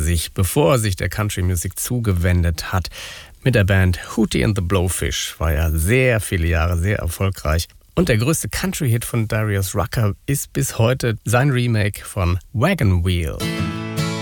sich, bevor er sich der Country Music zugewendet hat. Mit der Band Hootie and the Blowfish war er sehr viele Jahre sehr erfolgreich. Und der größte Country-Hit von Darius Rucker ist bis heute sein Remake von Wagon Wheel.